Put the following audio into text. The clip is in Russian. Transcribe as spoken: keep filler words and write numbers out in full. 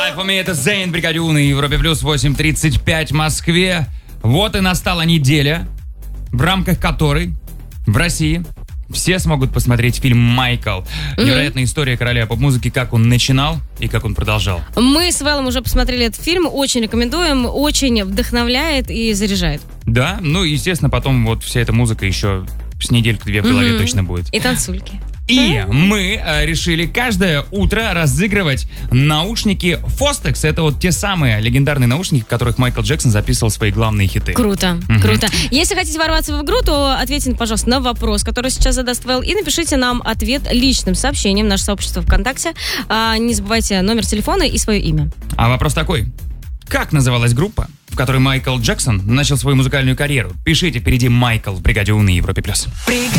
Life for me, это Зейн, Бригаде У на Европе Плюс, восемь тридцать пять в Москве. Вот и настала неделя, в рамках которой в России все смогут посмотреть фильм «Майкл». Mm-hmm. Невероятная история короля поп-музыки, как он начинал и как он продолжал. Мы с Вэллом уже посмотрели этот фильм, очень рекомендуем, очень вдохновляет и заряжает. Да, ну, естественно, потом вот вся эта музыка еще с недельку-две в голове mm-hmm. точно будет. И танцульки. И мы э, решили каждое утро разыгрывать наушники Fostex. Это вот те самые легендарные наушники, в которых Майкл Джексон записывал свои главные хиты. Круто, угу. круто. Если хотите ворваться в игру, то ответьте, пожалуйста, на вопрос, который сейчас задаст Вэл, и напишите нам ответ личным сообщением в наше сообщество ВКонтакте. А, не забывайте номер телефона и свое имя. А вопрос такой. Как называлась группа, в которой Майкл Джексон начал свою музыкальную карьеру? Пишите впереди Майкл в Бригаде У на Европе Плюс.